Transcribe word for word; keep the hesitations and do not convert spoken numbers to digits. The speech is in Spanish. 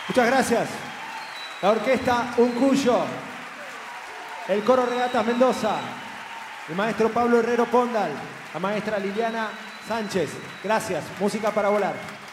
Muchas gracias. La orquesta Un Cuyo, el coro Regatas Mendoza, el maestro Pablo Herrero Pondal, la maestra Liliana Sánchez. Gracias. Música para volar.